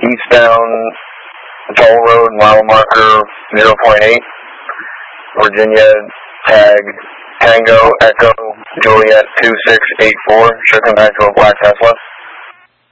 eastbound toll road, mile marker 0.8, Virginia, tag Tango Echo Juliet 2684. Should come back to a black Tesla.